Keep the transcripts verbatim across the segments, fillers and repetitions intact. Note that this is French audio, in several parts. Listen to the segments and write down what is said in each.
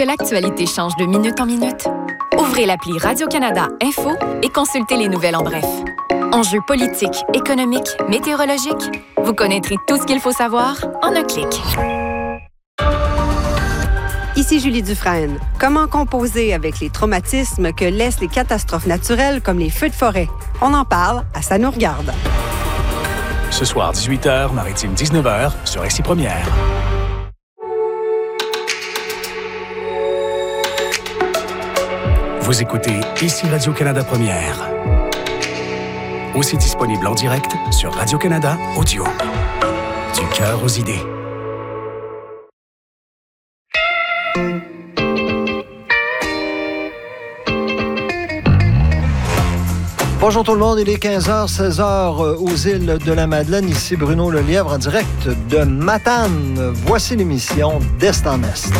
l'actualité change de minute en minute? Ouvrez l'appli Radio-Canada Info et consultez les nouvelles en bref. Enjeux politiques, économiques, météorologiques, vous connaîtrez tout ce qu'il faut savoir en un clic. Ici Julie Dufresne. Comment composer avec les traumatismes que laissent les catastrophes naturelles comme les feux de forêt? On en parle à Ça nous regarde. Ce soir, dix-huit heures, Maritime dix-neuf heures, sur Ici Première. Vous écoutez Ici Radio-Canada Première. Aussi disponible en direct sur Radio-Canada Audio. Du cœur aux idées. Bonjour tout le monde, il est quinze heures, seize heures aux îles de la Madeleine. Ici Bruno Lelièvre en direct de Matane. Voici l'émission d'Est en Est.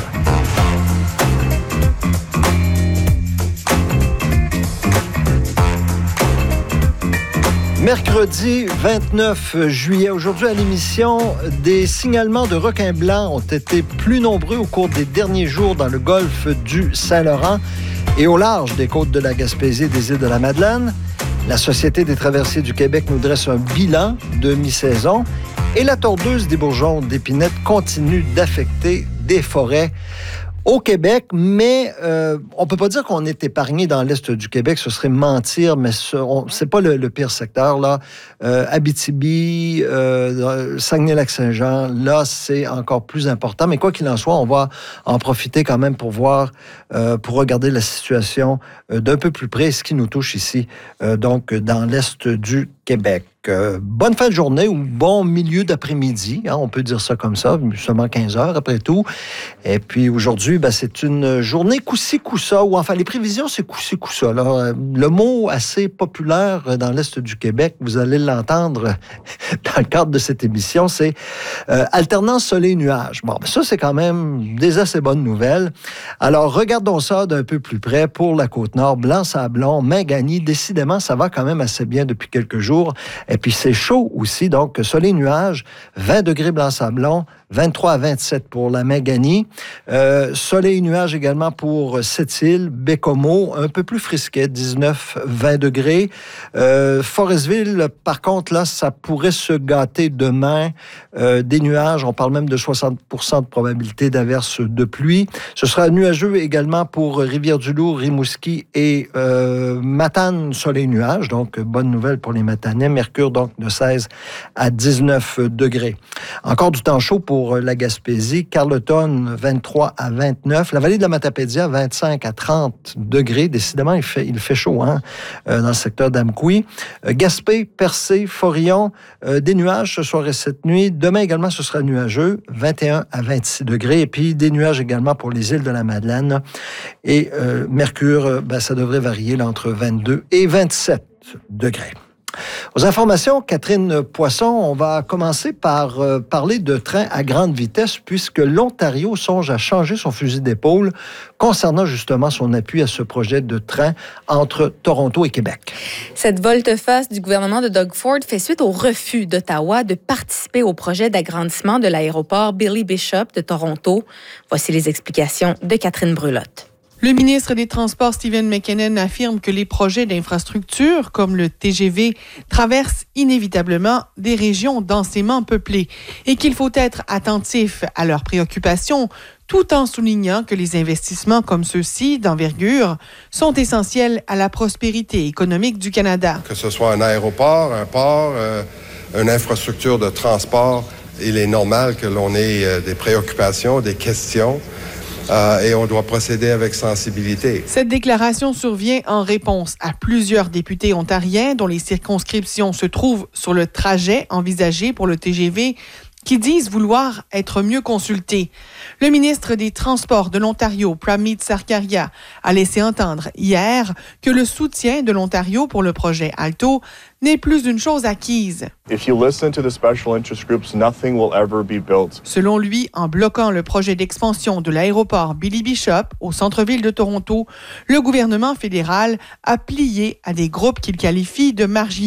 Mercredi vingt-neuf juillet. Aujourd'hui à l'émission, des signalements de requins blancs ont été plus nombreux au cours des derniers jours dans le golfe du Saint-Laurent et au large des côtes de la Gaspésie et des îles de la Madeleine. La Société des traversiers du Québec nous dresse un bilan de mi-saison et la tordeuse des bourgeons d'épinette continue d'affecter des forêts au Québec, mais euh, on peut pas dire qu'on est épargné dans l'est du Québec, ce serait mentir, mais ce on, c'est pas le, le pire secteur, là. Euh, Abitibi, euh, Saguenay-Lac-Saint-Jean, là, c'est encore plus important, mais quoi qu'il en soit, on va en profiter quand même pour voir, euh, pour regarder la situation euh, d'un peu plus près, ce qui nous touche ici, euh, donc dans l'est du Québec. Euh, bonne fin de journée ou bon milieu d'après-midi, hein, on peut dire ça comme ça, seulement quinze heures après tout. Et puis aujourd'hui, ben, c'est une journée coup-ci, coup-ça, ou enfin les prévisions, c'est coup-ci, coup-ça. Là. Le mot assez populaire dans l'est du Québec, vous allez l'entendre dans le cadre de cette émission, c'est euh, alternance soleil-nuage. Bon, ben, ça, c'est quand même des assez bonnes nouvelles. Alors, regardons ça d'un peu plus près pour la Côte-Nord, Blanc-Sablon, Mingani. Décidément, ça va quand même assez bien depuis quelques jours. Et puis, c'est chaud aussi, donc soleil-nuage, vingt degrés Blanc-Sablon, vingt-trois à vingt-sept pour la Mingani. Euh, soleil-nuage également pour Sept-Îles, Bécomo, un peu plus frisquet, dix-neuf à vingt degrés. Euh, Forestville, par contre, là, ça pourrait se gâter demain. Euh, des nuages, on parle même de soixante pour cent de probabilité d'averse de pluie. Ce sera nuageux également pour Rivière-du-Loup, Rimouski et euh, Matane, soleil-nuage. Donc, bonne nouvelle pour les Matanais. Mercure, donc, de seize à dix-neuf degrés. Encore du temps chaud pour la Gaspésie. Carleton, vingt-trois à vingt-neuf. La vallée de la Matapédia, vingt-cinq à trente degrés. Décidément, il fait, il fait chaud hein, euh, dans le secteur d'Amqui. Euh, Gaspé, Percé, Forillon, euh, des nuages ce soir et cette nuit. Demain également, ce sera nuageux, vingt et un à vingt-six degrés. Et puis, des nuages également pour les îles de la Madeleine. Et euh, Mercure, ben, ça devrait varier là, entre vingt-deux et vingt-sept degrés. Aux informations, Catherine Poisson, on va commencer par euh, parler de trains à grande vitesse puisque l'Ontario songe à changer son fusil d'épaule concernant justement son appui à ce projet de train entre Toronto et Québec. Cette volte-face du gouvernement de Doug Ford fait suite au refus d'Ottawa de participer au projet d'agrandissement de l'aéroport Billy Bishop de Toronto. Voici les explications de Catherine Brulotte. Le ministre des Transports, Stephen McKinnon, affirme que les projets d'infrastructure, comme le T G V, traversent inévitablement des régions densément peuplées et qu'il faut être attentif à leurs préoccupations, tout en soulignant que les investissements comme ceux-ci, d'envergure, sont essentiels à la prospérité économique du Canada. Que ce soit un aéroport, un port, euh, une infrastructure de transport, il est normal que l'on ait euh, des préoccupations, des questions. Euh, et on doit procéder avec sensibilité. Cette déclaration survient en réponse à plusieurs députés ontariens dont les circonscriptions se trouvent sur le trajet envisagé pour le T G V qui disent vouloir être mieux consultés. Le ministre des Transports de l'Ontario, Pramit Sarkaria, a laissé entendre hier que le soutien de l'Ontario pour le projet Alto n'est plus une chose acquise. If you listen to the special interest groups, nothing will ever be built. Selon lui, en bloquant le projet d'expansion de l'aéroport Billy Bishop au centre-ville de Toronto, le gouvernement fédéral a plié à des groupes qu'il qualifie de marginaux.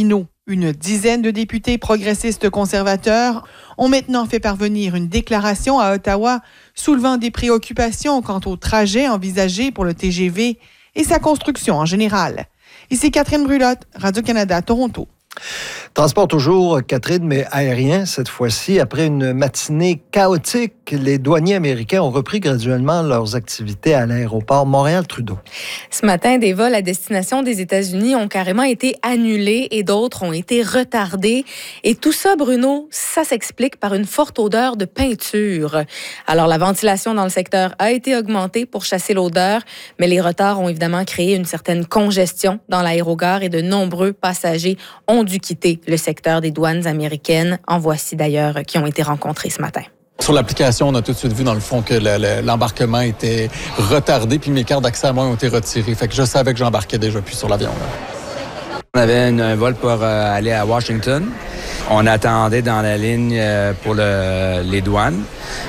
Une dizaine de députés progressistes conservateurs ont maintenant fait parvenir une déclaration à Ottawa soulevant des préoccupations quant au trajet envisagé pour le T G V et sa construction en général. Ici Catherine Brulotte, Radio-Canada, Toronto. Transport toujours, Catherine, mais aérien cette fois-ci. Après une matinée chaotique, les douaniers américains ont repris graduellement leurs activités à l'aéroport Montréal-Trudeau. Ce matin, des vols à destination des États-Unis ont carrément été annulés et d'autres ont été retardés. Et tout ça, Bruno, ça s'explique par une forte odeur de peinture. Alors, la ventilation dans le secteur a été augmentée pour chasser l'odeur, mais les retards ont évidemment créé une certaine congestion dans l'aérogare et de nombreux passagers ont dû quitter le secteur des douanes américaines. En voici d'ailleurs qui ont été rencontrés ce matin. Sur l'application, on a tout de suite vu dans le fond que le, le, l'embarquement était retardé puis mes cartes d'accès à moi ont été retirées. Fait que je savais que j'embarquais déjà plus sur l'avion. Là. On avait une, un vol pour euh, aller à Washington. On attendait dans la ligne euh, pour le, les douanes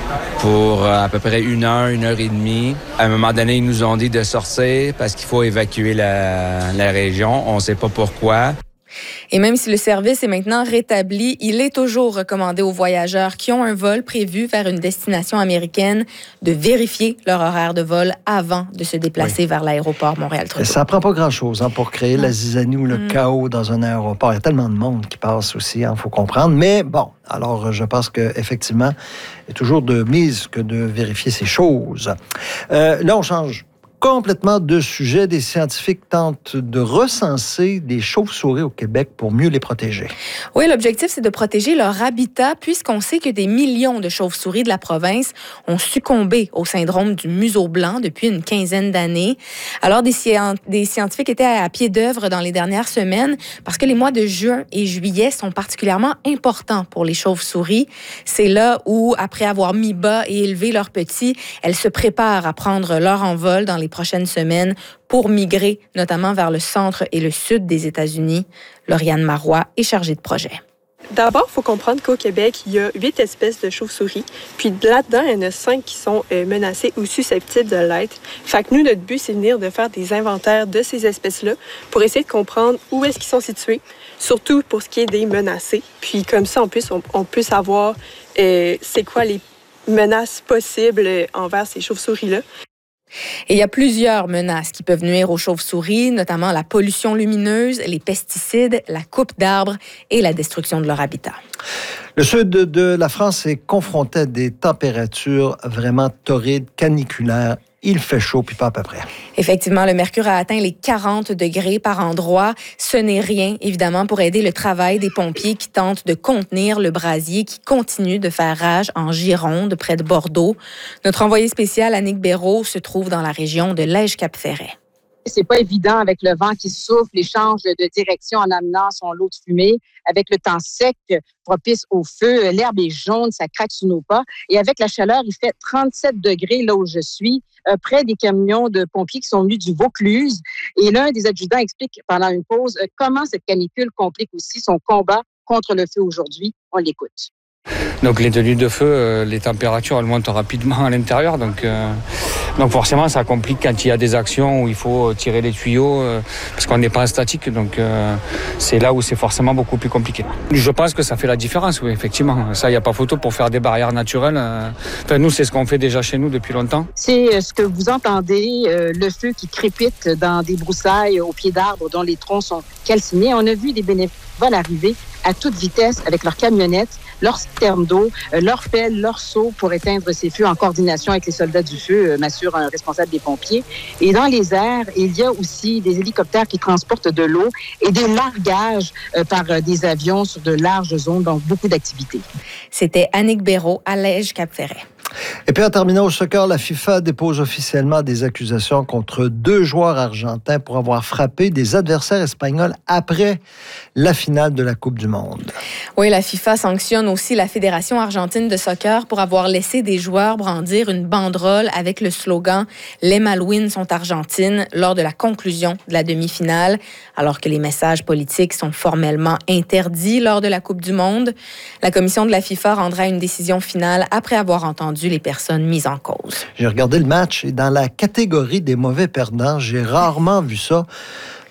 pour euh, à peu près une heure, une heure et demie. À un moment donné, ils nous ont dit de sortir parce qu'il faut évacuer la, la région. On ne sait pas pourquoi. Et même si le service est maintenant rétabli, il est toujours recommandé aux voyageurs qui ont un vol prévu vers une destination américaine de vérifier leur horaire de vol avant de se déplacer oui. vers l'aéroport Montréal-Trudeau. Ça ne prend pas grand-chose hein, pour créer non. la zizanie ou le mm. chaos dans un aéroport. Il y a tellement de monde qui passe aussi, il hein, faut comprendre. Mais bon, alors je pense qu'effectivement, il y a toujours de mise que de vérifier ces choses. Euh, là, on change complètement de sujet. Des scientifiques tentent de recenser des chauves-souris au Québec pour mieux les protéger. Oui, l'objectif, c'est de protéger leur habitat puisqu'on sait que des millions de chauves-souris de la province ont succombé au syndrome du museau blanc depuis une quinzaine d'années. Alors, des, scien- des scientifiques étaient à pied d'œuvre dans les dernières semaines parce que les mois de juin et juillet sont particulièrement importants pour les chauves-souris. C'est là où, après avoir mis bas et élevé leurs petits, elles se préparent à prendre leur envol dans les prochaines semaines pour migrer, notamment vers le centre et le sud des États-Unis. Lauriane Marois est chargée de projet. D'abord, il faut comprendre qu'au Québec, il y a huit espèces de chauves-souris. Puis là-dedans, il y en a cinq qui sont euh, menacées ou susceptibles de l'être. Fait que nous, notre but, c'est de venir de faire des inventaires de ces espèces-là pour essayer de comprendre où est-ce qu'ils sont situés, surtout pour ce qui est des menacés. Puis comme ça, en plus, on, on peut savoir euh, c'est quoi les menaces possibles envers ces chauves-souris-là. Et il y a plusieurs menaces qui peuvent nuire aux chauves-souris, notamment la pollution lumineuse, les pesticides, la coupe d'arbres et la destruction de leur habitat. Le sud de la France est confronté à des températures vraiment torrides, caniculaires. Il fait chaud, puis pas à peu près. Effectivement, le mercure a atteint les quarante degrés par endroit. Ce n'est rien, évidemment, pour aider le travail des pompiers qui tentent de contenir le brasier qui continue de faire rage en Gironde, près de Bordeaux. Notre envoyé spécial, Annick Béraud, se trouve dans la région de Lège-Cap-Ferret. C'est pas évident avec le vent qui souffle et change de direction en amenant son lot de fumée. Avec le temps sec, propice au feu, l'herbe est jaune, ça craque sous nos pas. Et avec la chaleur, il fait trente-sept degrés là où je suis, euh, près des camions de pompiers qui sont venus du Vaucluse. Et l'un des adjudants explique pendant une pause euh, comment cette canicule complique aussi son combat contre le feu aujourd'hui. On l'écoute. Donc les tenues de feu, euh, les températures elles montent rapidement à l'intérieur, donc euh, donc forcément ça complique quand il y a des actions où il faut tirer les tuyaux euh, parce qu'on n'est pas en statique, donc euh, c'est là où c'est forcément beaucoup plus compliqué. Je pense que ça fait la différence, oui, effectivement. Ça, il n'y a pas photo pour faire des barrières naturelles. Euh, enfin, nous, c'est ce qu'on fait déjà chez nous depuis longtemps. C'est ce que vous entendez, euh, le feu qui crépite dans des broussailles au pied d'arbres dont les troncs sont calcinés. On a vu des bénévoles arriver à toute vitesse avec leurs camionnettes, leurs citernes d'eau, euh, leurs pelles, leurs seaux pour éteindre ces feux en coordination avec les soldats du feu, euh, m'assure un responsable des pompiers. Et dans les airs, il y a aussi des hélicoptères qui transportent de l'eau et des largages euh, par euh, des avions sur de larges zones, donc beaucoup d'activités. C'était Annick Béraud à Lège-Cap-Ferret. Et puis en terminant au soccer, la FIFA dépose officiellement des accusations contre deux joueurs argentins pour avoir frappé des adversaires espagnols après la finale de la Coupe du Monde. Oui, la FIFA sanctionne aussi la Fédération argentine de soccer pour avoir laissé des joueurs brandir une banderole avec le slogan « Les Malouines sont argentines » lors de la conclusion de la demi-finale, alors que les messages politiques sont formellement interdits lors de la Coupe du Monde. La commission de la FIFA rendra une décision finale après avoir entendu les personnes mises en cause. J'ai regardé le match et dans la catégorie des mauvais perdants, j'ai rarement vu ça.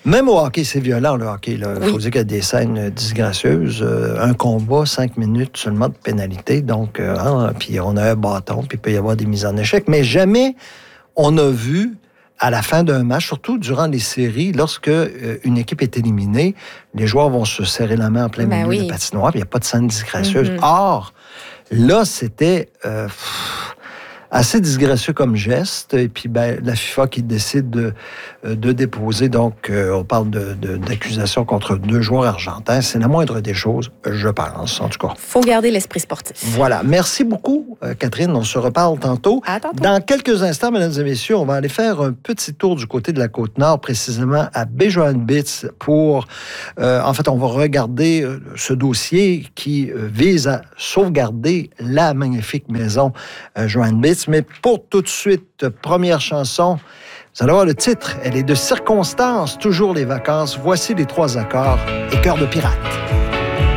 Même au hockey, c'est violent, le hockey. Il Oui. faut dire qu'il y a des scènes disgracieuses. Euh, un combat, cinq minutes seulement de pénalité. Donc, euh, hein, puis on a un bâton, puis il peut y avoir des mises en échec. Mais jamais on a vu, à la fin d'un match, surtout durant les séries, lorsque euh, une équipe est éliminée, les joueurs vont se serrer la main en plein Ben milieu oui. de patinoire, puis il n'y a pas de scène disgracieuse. Mm-hmm. Or, là, c'était... Euh, pff, assez disgracieux comme geste. Et puis, ben, la FIFA qui décide de, de déposer, donc, euh, on parle de, de, d'accusations contre deux joueurs argentins. C'est la moindre des choses, je pense, en tout cas. Faut garder l'esprit sportif. Voilà. Merci beaucoup, euh, Catherine. On se reparle tantôt. À tantôt. Dans quelques instants, mesdames et messieurs, on va aller faire un petit tour du côté de la Côte-Nord, précisément à Baie-Joanne-Bitz, pour... Euh, en fait, on va regarder euh, ce dossier qui euh, vise à sauvegarder la magnifique maison euh, Joanne-Bitz. Mais pour tout de suite, première chanson, vous allez voir le titre. Elle est de circonstance, toujours les vacances. Voici les trois accords et Cœur de pirate.